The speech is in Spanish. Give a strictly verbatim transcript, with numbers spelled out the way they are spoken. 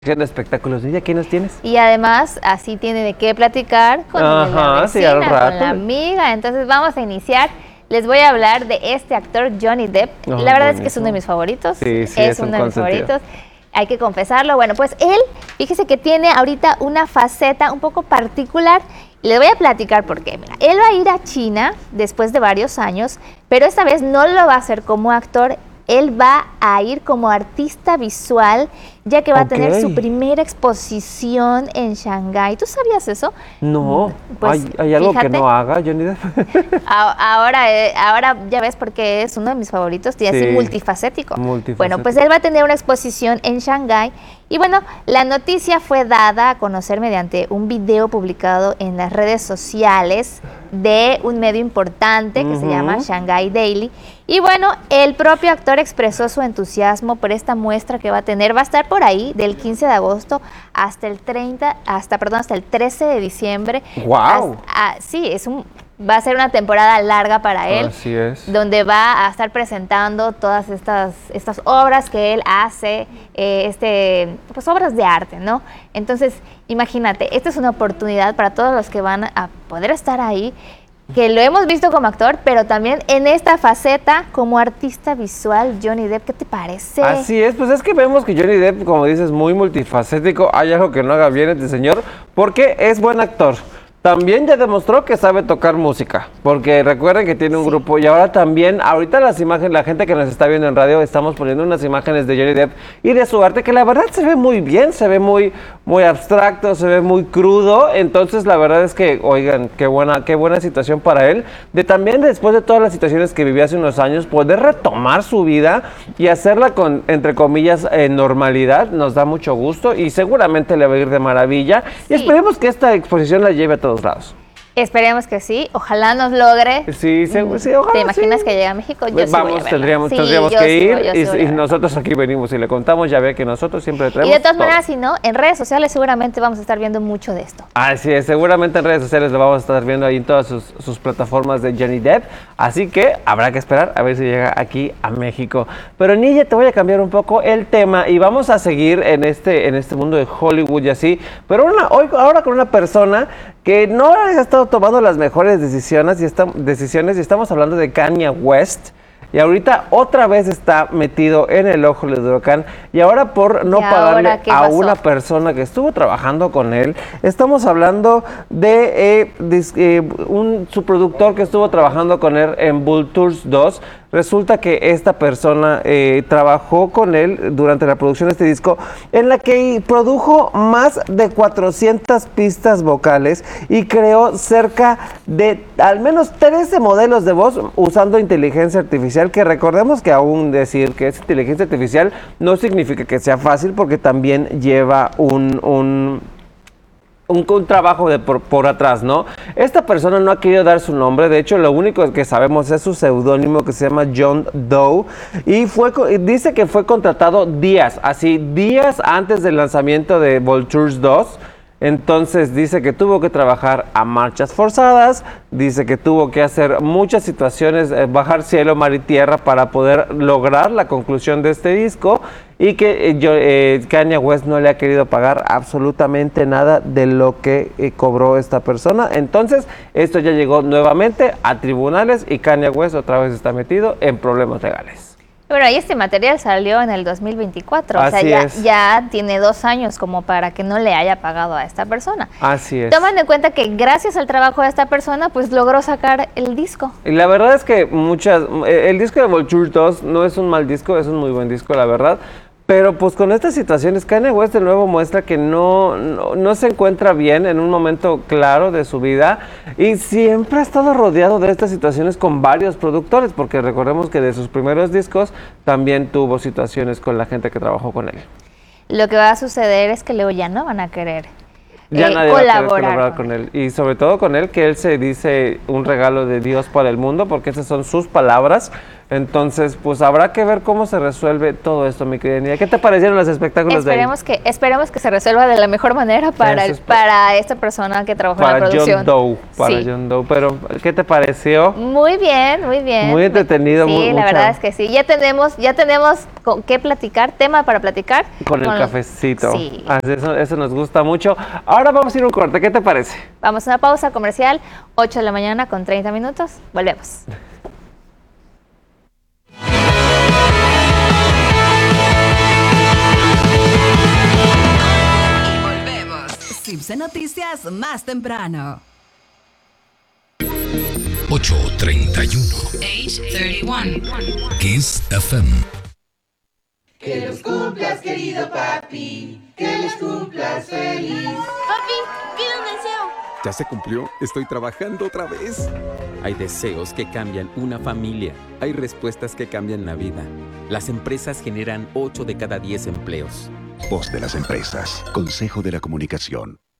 de espectáculos. ¿Y aquí nos tienes? Y además, así tiene de qué platicar con Ajá, la vecina, sí, al rato. con la amiga. Entonces vamos a iniciar. Les voy a hablar de este actor, Johnny Depp. Oh, la verdad buenísimo. es que es uno de mis favoritos. Sí, sí, es, es uno un de mis consentido. favoritos. Hay que confesarlo. Bueno, pues él, fíjese que tiene ahorita una faceta un poco particular. Y les voy a platicar por qué. Mira, él va a ir a China después de varios años, pero esta vez no lo va a hacer como actor. Él va a ir como artista visual, ya que va Okay. a tener su primera exposición en Shanghái. ¿Tú sabías eso? No, Pues, ¿hay, hay algo fíjate. que no haga, Johnny Depp? A- Ahora, eh, ahora ya ves porque es uno de mis favoritos y así Sí, multifacético. multifacético. Bueno, pues él va a tener una exposición en Shanghái y bueno, la noticia fue dada a conocer mediante un video publicado en las redes sociales de un medio importante que se Ujú. llama Shanghai Daily. Y bueno, el propio actor expresó su entusiasmo por esta muestra que va a tener. Va a estar por ahí del quince de agosto hasta el treinta, hasta perdón, hasta el trece de diciembre. ¡Guau! As- ah, sí, es un va a ser una temporada larga para él, Así es. donde va a estar presentando todas estas, estas obras que él hace, eh, este, pues obras de arte, ¿no? Entonces, imagínate, esta es una oportunidad para todos los que van a poder estar ahí, que lo hemos visto como actor, pero también en esta faceta como artista visual, Johnny Depp. ¿Qué te parece? Así es, pues es que vemos que Johnny Depp, como dices, muy multifacético. Hay algo que no haga bien este señor, porque es buen actor. También ya demostró que sabe tocar música, porque recuerden que tiene un Sí. grupo y ahora también, ahorita las imágenes, la gente que nos está viendo en radio, estamos poniendo unas imágenes de Johnny Depp y de su arte que la verdad se ve muy bien, se ve muy, muy abstracto, se ve muy crudo. Entonces la verdad es que, oigan, qué buena, qué buena situación para él, de también después de todas las situaciones que vivió hace unos años, poder retomar su vida y hacerla con, entre comillas, eh, normalidad. Nos da mucho gusto y seguramente le va a ir de maravilla. Sí. Y esperemos que esta exposición la lleve a todos lados. Esperemos que sí, ojalá nos logre. Sí, sí, sí, ojalá. ¿Te imaginas sí. que llega a México? Yo Pues sí voy a vamos, verla. tendríamos, Sí, tendríamos yo que sí ir voy, yo sí y, voy a y verla. nosotros aquí venimos y le contamos, ya ve que nosotros siempre le Y traemos de todas todo. maneras, si no, en redes sociales seguramente vamos a estar viendo mucho de esto. Así es, seguramente en redes sociales lo vamos a estar viendo ahí en todas sus, sus plataformas de Johnny Depp, así que habrá que esperar a ver si llega aquí a México. Pero Niña, te voy a cambiar un poco el tema y vamos a seguir en este, en este mundo de Hollywood y así, pero una, hoy, ahora con una persona que no ha estado tomando las mejores decisiones y, está, decisiones y estamos hablando de Kanye West. Y ahorita otra vez está metido en el ojo del huracán. Y ahora por no ¿Y ahora pagarle qué a pasó? una persona que estuvo trabajando con él. Estamos hablando de, eh, dis- eh, un, su productor que estuvo trabajando con él en Vultures dos. Resulta que esta persona eh, trabajó con él durante la producción de este disco, en la que produjo más de cuatrocientas pistas vocales y creó cerca de al menos trece modelos de voz usando inteligencia artificial, que recordemos que aún decir que es inteligencia artificial no significa que sea fácil, porque también lleva un... un Un, un trabajo de por, por atrás, ¿no? Esta persona no ha querido dar su nombre, de hecho lo único que sabemos es su seudónimo, que se llama John Doe, y fue co- y dice que fue contratado días, así días antes del lanzamiento de Vultures dos. Entonces dice que tuvo que trabajar a marchas forzadas, dice que tuvo que hacer muchas situaciones, eh, bajar cielo, mar y tierra para poder lograr la conclusión de este disco, y que eh, yo, eh, Kanye West no le ha querido pagar absolutamente nada de lo que eh, cobró esta persona. Entonces esto ya llegó nuevamente a tribunales y Kanye West otra vez está metido en problemas legales. Bueno, y este material salió en el dos mil veinticuatro, o sea, Así ya, es. ya tiene dos años como para que no le haya pagado a esta persona. Así es. Tomando en cuenta que gracias al trabajo de esta persona, pues logró sacar el disco. Y la verdad es que muchas, el disco de Vultures dos no es un mal disco, es un muy buen disco, la verdad. Pero pues con estas situaciones, Kanye West de nuevo muestra que no, no, no se encuentra bien en un momento claro de su vida, y siempre ha estado rodeado de estas situaciones con varios productores, porque recordemos que de sus primeros discos también tuvo situaciones con la gente que trabajó con él. Lo que va a suceder es que luego ya no van a querer Ya eh, nadie va a querer colaborar, colaborar con él. Y sobre todo con él, que él se dice un regalo de Dios para el mundo, porque esas son sus palabras. Entonces, pues habrá que ver cómo se resuelve todo esto, mi querida Nidia. ¿Qué te parecieron los espectáculos esperemos de ahí? que Esperemos que se resuelva de la mejor manera para, el, para esta persona que trabajó para en la producción. John Doe, para sí. John Doe. Pero, ¿qué te pareció? Muy bien, muy bien. Muy entretenido. Sí, muy, la mucha... verdad es que sí. Ya tenemos, ya tenemos con qué platicar, tema para platicar. Con, con el cafecito. Sí. Eso, eso nos gusta mucho. Ahora vamos a ir a un corte. ¿Qué te parece? Vamos a una pausa comercial, ocho de la mañana con treinta minutos. Volvemos. Cipse Noticias más temprano. ocho treinta y uno. Age treinta y uno. Kiss F M. Que los cumplas, querido papi. Que los cumplas feliz. Papi, pide un deseo. ¿Ya se cumplió? Estoy trabajando otra vez. Hay deseos que cambian una familia. Hay respuestas que cambian la vida. Las empresas generan ocho de cada diez empleos. Voz de las empresas. Consejo de la Comunicación.